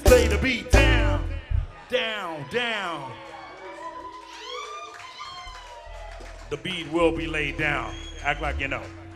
Lay the beat down, down, down. The beat will be laid down. Act like you know.